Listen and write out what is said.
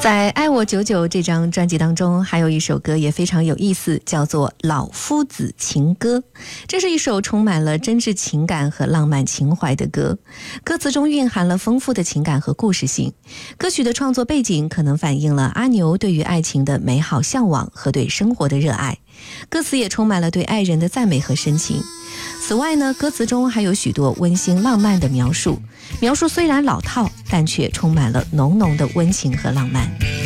在《爱我久久》这张专辑当中，还有一首歌也非常有意思，叫做《老夫子情歌》。这是一首充满了真挚情感和浪漫情怀的歌，歌词中蕴含了丰富的情感和故事性。歌曲的创作背景可能反映了阿牛对于爱情的美好向往和对生活的热爱，歌词也充满了对爱人的赞美和深情。此外呢，歌词中还有许多温馨浪漫的描述虽然老套，但却充满了浓浓的温情和浪漫。